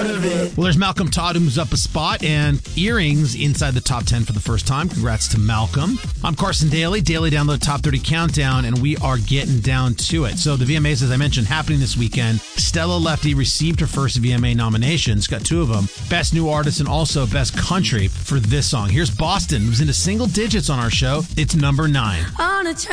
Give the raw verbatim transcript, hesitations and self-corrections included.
part of it. Well, there's Malcolm Todd, who moves up a spot, and Earrings inside the top ten for the first time. Congrats to Malcolm. I'm Carson Daly, Daily Download Top thirty Countdown, and we are getting down to it. So the V M As, as I mentioned, happening this weekend. Stella Lefty received her first V M A nominations, got two of them. Best New Artist and also Best Country for this song. Here's Boston, who's into single digits on our show. It's number nine. On a